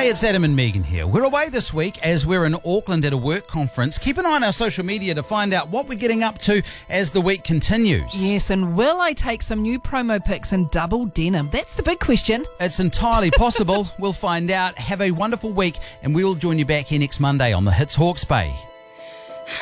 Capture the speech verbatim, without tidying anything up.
Hey, it's Adam and Megan here. We're away this week as we're in Auckland at a work conference. Keep an eye on our social media to find out what we're getting up to as the week continues. Yes, and will I take some new promo pics in double denim? That's the big question. It's entirely possible. We'll find out. Have a wonderful week, and we will join you back here next Monday on the Hits Hawke's Bay.